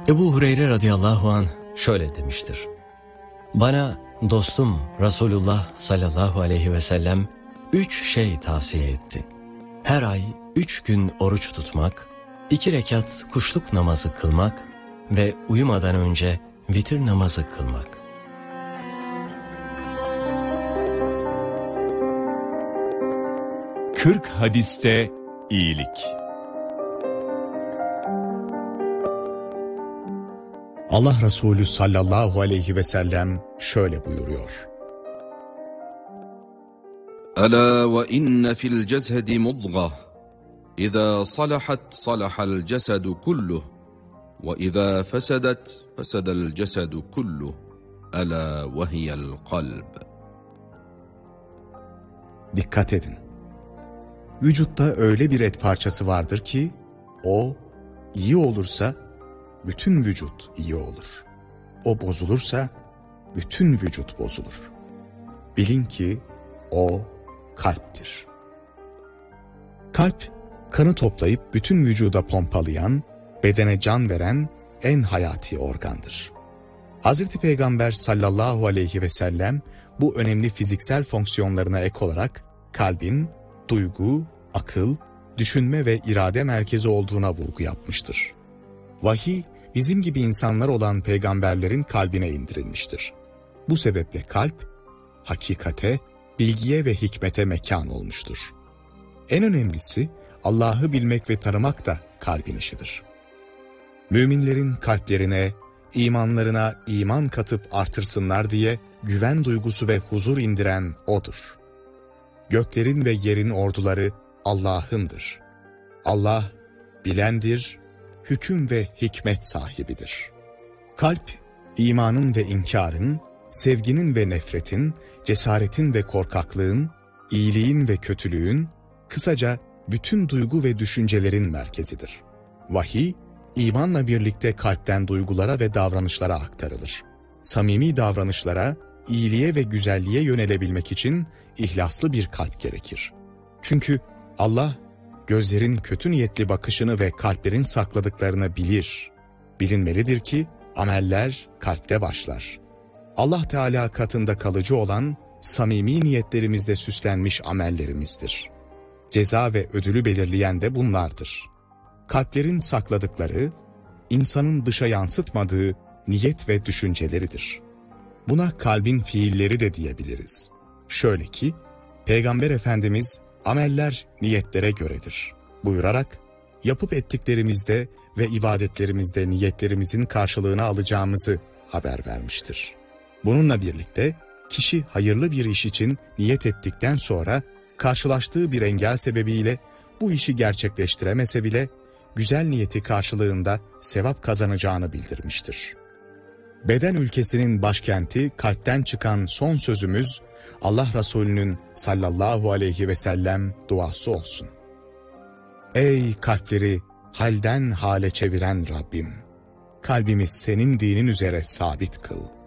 Ebu Hureyre radıyallahu anh şöyle demiştir. Bana dostum Resulullah sallallahu aleyhi ve sellem 3 şey tavsiye etti. Her ay 3 gün oruç tutmak, 2 rekat kuşluk namazı kılmak ve uyumadan önce vitir namazı kılmak. Kırk hadiste iyilik. Allah Resulü sallallahu aleyhi ve sellem şöyle buyuruyor. Ela ve inne fil cesedi mudgah. İza salahat salahal cesedu kulluh. Ve iza fesedet fesedel cesedu kulluh. Ela ve hiyel kalb. Dikkat edin. Vücutta öyle bir et parçası vardır ki, o iyi olursa bütün vücut iyi olur. O bozulursa bütün vücut bozulur. Bilin ki o kalptir. Kalp, kanı toplayıp bütün vücuda pompalayan, bedene can veren en hayati organdır. Hazreti Peygamber sallallahu aleyhi ve sellem bu önemli fiziksel fonksiyonlarına ek olarak kalbin duygu, akıl, düşünme ve irade merkezi olduğuna vurgu yapmıştır. Vahiy, bizim gibi insanlar olan peygamberlerin kalbine indirilmiştir. Bu sebeple kalp, hakikate, bilgiye ve hikmete mekan olmuştur. En önemlisi, Allah'ı bilmek ve tanımak da kalbin işidir. Müminlerin kalplerine, imanlarına iman katıp artırsınlar diye güven duygusu ve huzur indiren O'dur. Göklerin ve yerin orduları Allah'ındır. Allah, bilendir, hüküm ve hikmet sahibidir. Kalp, imanın ve inkarın, sevginin ve nefretin, cesaretin ve korkaklığın, iyiliğin ve kötülüğün, kısaca bütün duygu ve düşüncelerin merkezidir. Vahiy, imanla birlikte kalpten duygulara ve davranışlara aktarılır. Samimi davranışlara, iyiliğe ve güzelliğe yönelebilmek için ihlaslı bir kalp gerekir. Çünkü Allah, gözlerin kötü niyetli bakışını ve kalplerin sakladıklarını bilir. Bilinmelidir ki ameller kalpte başlar. Allah Teala katında kalıcı olan samimi niyetlerimizle süslenmiş amellerimizdir. Ceza ve ödülü belirleyen de bunlardır. Kalplerin sakladıkları, insanın dışa yansıtmadığı niyet ve düşünceleridir. Buna kalbin fiilleri de diyebiliriz. Şöyle ki, Peygamber Efendimiz ameller niyetlere göredir buyurarak, yapıp ettiklerimizde ve ibadetlerimizde niyetlerimizin karşılığını alacağımızı haber vermiştir. Bununla birlikte kişi hayırlı bir iş için niyet ettikten sonra karşılaştığı bir engel sebebiyle bu işi gerçekleştiremese bile güzel niyeti karşılığında sevap kazanacağını bildirmiştir. Beden ülkesinin başkenti kalpten çıkan son sözümüz Allah Resulü'nün sallallahu aleyhi ve sellem duası olsun. Ey kalpleri halden hale çeviren Rabbim! Kalbimiz senin dinin üzere sabit kıl.